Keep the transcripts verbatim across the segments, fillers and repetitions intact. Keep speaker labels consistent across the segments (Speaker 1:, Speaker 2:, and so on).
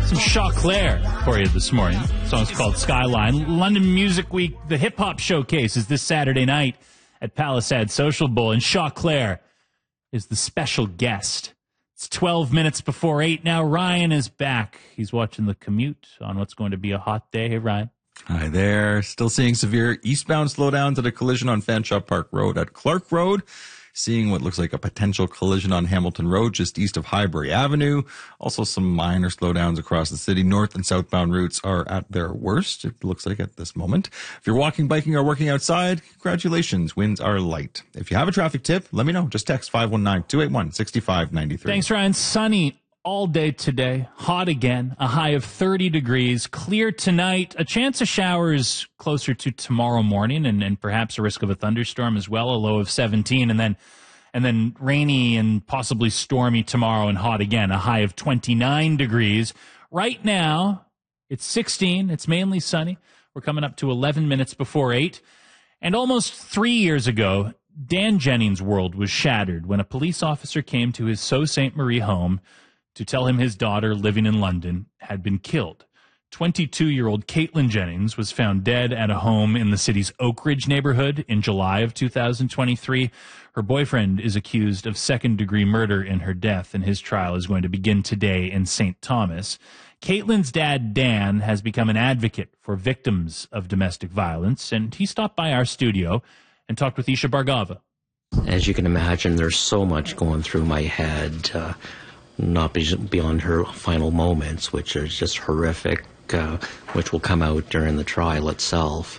Speaker 1: Some Chauclair for you this morning. The song's called Skyline. London Music Week, the hip-hop showcase is this Saturday night at Palisade Social Bowl, and Chauclair is the special guest. It's twelve minutes before eight now. Ryan is back. He's watching the commute on what's going to be a hot day. Hey, Ryan.
Speaker 2: Hi there. Still seeing severe eastbound slowdowns at a collision on Fanshawe Park Road at Clark Road. Seeing what looks like a potential collision on Hamilton Road just east of Highbury Avenue. Also some minor slowdowns across the city. North and southbound routes are at their worst, it looks like at this moment. If you're walking, biking, or working outside, congratulations. Winds are light. If you have a traffic tip, let me know. Just text five one nine, two eight one, six five nine three.
Speaker 1: Thanks, Ryan. Sunny all day today. Hot again. A high of thirty degrees. Clear tonight. A chance of showers closer to tomorrow morning, and, and perhaps a risk of a thunderstorm as well. A low of seventeen, and then and then rainy and possibly stormy tomorrow, and hot again. A high of twenty-nine degrees. Right now, it's sixteen. It's mainly sunny. We're coming up to eleven minutes before eight. And almost three years ago, Dan Jennings' world was shattered when a police officer came to his Sault Ste. Marie home to tell him his daughter, living in London, had been killed. twenty-two-year-old Caitlin Jennings was found dead at a home in the city's Oak Ridge neighborhood in July of two thousand twenty-three. Her boyfriend is accused of second-degree murder in her death, and his trial is going to begin today in Saint Thomas. Caitlin's dad, Dan, has become an advocate for victims of domestic violence, and he stopped by our studio and talked with Isha Bhargava.
Speaker 3: As you can imagine, there's so much going through my head, uh, not beyond her final moments, which are just horrific, uh, which will come out during the trial itself.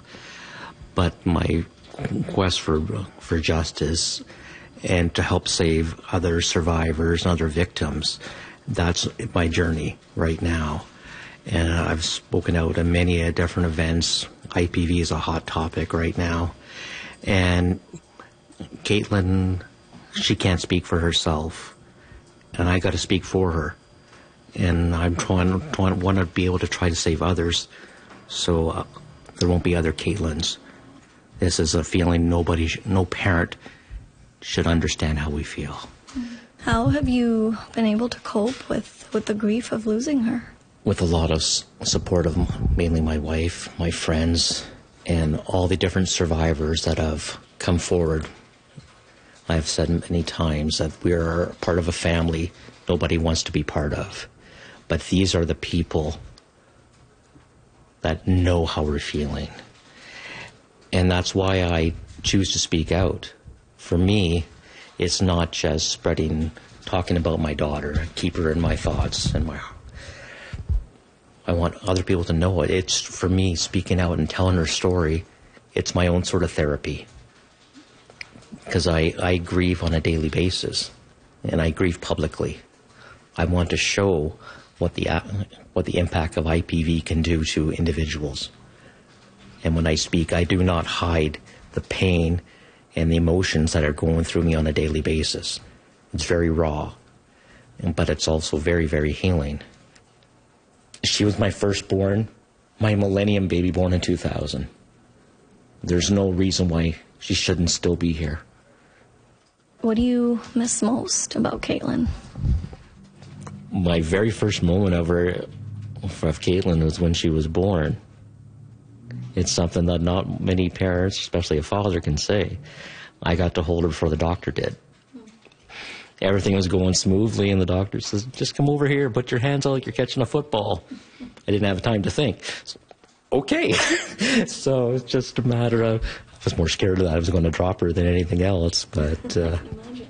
Speaker 3: But my quest for for justice and to help save other survivors and other victims, that's my journey right now. And I've spoken out at many different events. I P V is a hot topic right now. And Caitlin, she can't speak for herself, and I got to speak for her. And I'm trying, trying want to be able to try to save others, so uh, there won't be other Caitlins. This is a feeling nobody, no parent should understand how we feel.
Speaker 4: How have you been able to cope with, with the grief of losing her?
Speaker 3: With a lot of support of mainly my wife, my friends, and all the different survivors that have come forward. I've said many times that we are part of a family nobody wants to be part of. But these are the people that know how we're feeling. And that's why I choose to speak out. For me, it's not just spreading, talking about my daughter, keep her in my thoughts and my I want other people to know it. It's, for me, speaking out and telling her story, it's my own sort of therapy. Because I, I grieve on a daily basis, and I grieve publicly. I want to show what the what the impact of I P V can do to individuals. And when I speak, I do not hide the pain and the emotions that are going through me on a daily basis. It's very raw, but it's also very, very healing. She was my firstborn, my millennium baby born in two thousand. There's no reason why she shouldn't still be here.
Speaker 4: What do you miss most about Caitlin?
Speaker 3: My very first moment of her, of Caitlin, was when she was born. It's something that not many parents, especially a father, can say. I got to hold her before the doctor did. Everything was going smoothly, and the doctor says, just come over here, put your hands out like you're catching a football. I didn't have time to think. So, okay. So it's just a matter of, I was more scared that I was going to drop her than anything else. But, uh,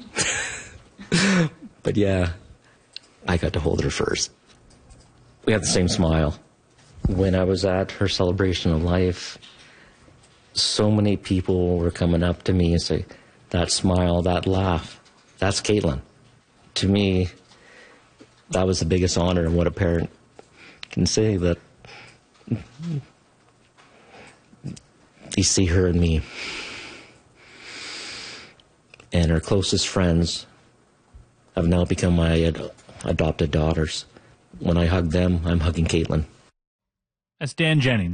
Speaker 3: but yeah, I got to hold her first. We had the same smile. When I was at her celebration of life, so many people were coming up to me and say, that smile, that laugh, that's Caitlin. To me, that was the biggest honor and what a parent can say, that they see her in me. And her closest friends have now become my ad- adopted daughters. When I hug them, I'm hugging Caitlin.
Speaker 1: That's Dan Jennings.